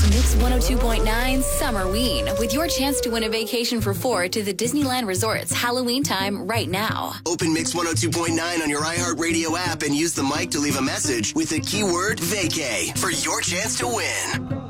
It's Mix 102.9 Summerween with your chance to win a vacation for 4 to the Disneyland Resort's Halloween time right now. Open Mix 102.9 on your iHeartRadio app and use the mic to leave a message with the keyword vacay for your chance to win.